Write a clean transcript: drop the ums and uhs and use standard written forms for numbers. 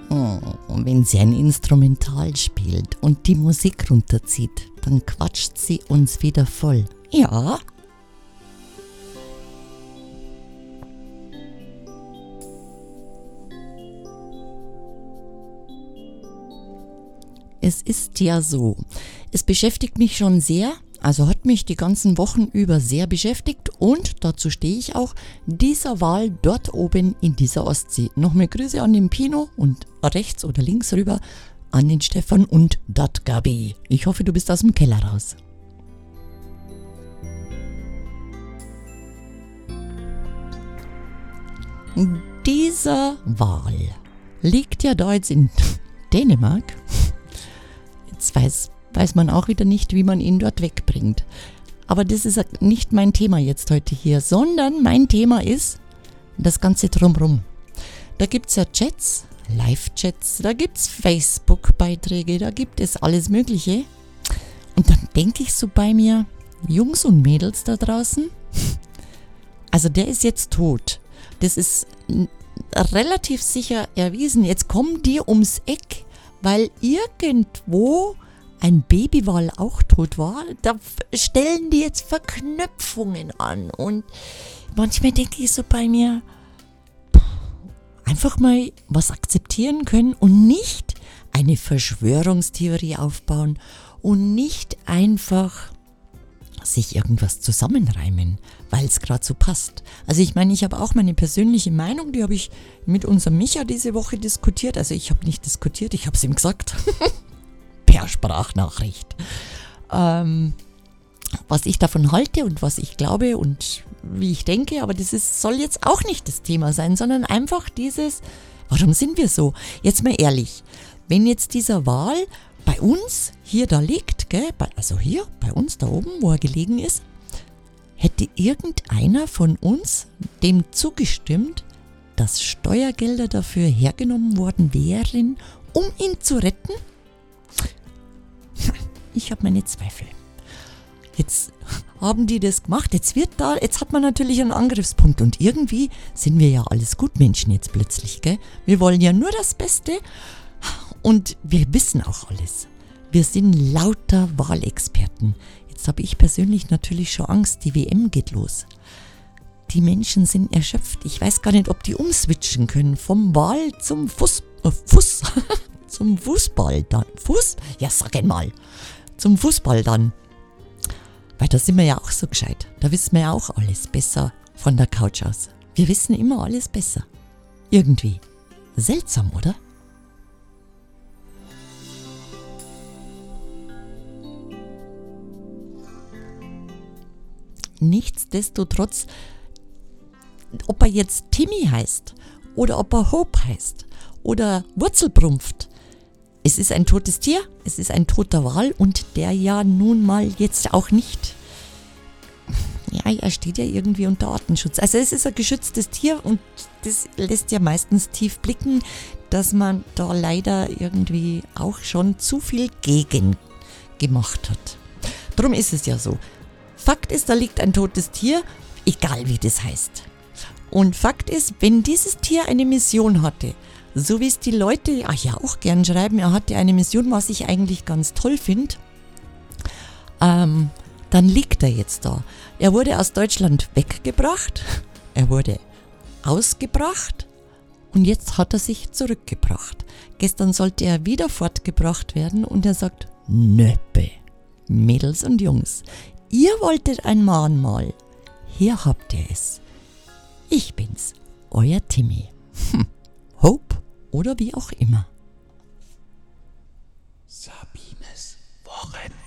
Und wenn sie ein Instrumental spielt und die Musik runterzieht, dann quatscht sie uns wieder voll. Ja. Es ist ja so, es beschäftigt mich schon sehr, also hat mich die ganzen Wochen über sehr beschäftigt und dazu stehe ich auch, dieser Wal dort oben in dieser Ostsee. Nochmal Grüße an den Pino und rechts oder links rüber an den Stefan und dat Gabi. Ich hoffe, du bist aus dem Keller raus. Dieser Wal liegt ja da jetzt in Dänemark. Jetzt weiß man auch wieder nicht, wie man ihn dort wegbringt. Aber das ist nicht mein Thema jetzt heute hier, sondern mein Thema ist das Ganze drumherum. Da gibt es ja Chats, Live-Chats, da gibt es Facebook-Beiträge, da gibt es alles Mögliche. Und dann denke ich so bei mir, Jungs und Mädels da draußen, also der ist jetzt tot. Das ist relativ sicher erwiesen. Jetzt kommen die ums Eck, weil irgendwo ein Babywal auch tot war. Da stellen die jetzt Verknüpfungen an. Und manchmal denke ich so bei mir, einfach mal was akzeptieren können und nicht eine Verschwörungstheorie aufbauen und nicht einfach sich irgendwas zusammenreimen, weil es gerade so passt. Also ich meine, ich habe auch meine persönliche Meinung, die habe ich mit unserem Micha diese Woche diskutiert. Also ich habe nicht diskutiert, ich habe es ihm gesagt. Per Sprachnachricht. Was ich davon halte und was ich glaube und wie ich denke, aber soll jetzt auch nicht das Thema sein, sondern einfach dieses, warum sind wir so? Jetzt mal ehrlich, wenn jetzt dieser Wal bei uns hier da liegt, gell, also hier bei uns da oben, wo er gelegen ist, hätte irgendeiner von uns dem zugestimmt, dass Steuergelder dafür hergenommen worden wären, um ihn zu retten? Ich habe meine Zweifel. Jetzt haben die das gemacht, jetzt hat man natürlich einen Angriffspunkt und irgendwie sind wir ja alles Gutmenschen jetzt plötzlich, gell? Wir wollen ja nur das Beste und wir wissen auch alles. Wir sind lauter Wahlexperten. Jetzt habe ich persönlich natürlich schon Angst, die WM geht los. Die Menschen sind erschöpft. Ich weiß gar nicht, ob die umswitchen können vom Wahl zum zum Fußball dann. Fuß? Ja, sag einmal. Zum Fußball dann. Weil da sind wir ja auch so gescheit. Da wissen wir ja auch alles besser von der Couch aus. Wir wissen immer alles besser. Irgendwie. Seltsam, oder? Nichtsdestotrotz, ob er jetzt Timmy heißt oder ob er Hope heißt oder Wurzelbrumpft, es ist ein totes Tier, es ist ein toter Wal und der ja nun mal jetzt auch nicht, ja, er steht ja irgendwie unter Artenschutz. Also es ist ein geschütztes Tier und das lässt ja meistens tief blicken, dass man da leider irgendwie auch schon zu viel gegen gemacht hat. Drum ist es ja so. Fakt ist, da liegt ein totes Tier, egal wie das heißt. Und Fakt ist, wenn dieses Tier eine Mission hatte, so wie es die Leute ja auch gern schreiben, er hatte eine Mission, was ich eigentlich ganz toll finde, dann liegt er jetzt da. Er wurde aus Deutschland weggebracht, er wurde ausgebracht und jetzt hat er sich zurückgebracht. Gestern sollte er wieder fortgebracht werden und er sagt, Nöppe, Mädels und Jungs, ihr wolltet ein Mahnmal, hier habt ihr es. Ich bin's, euer Timmy. Hope oder wie auch immer. Sabines Wochen.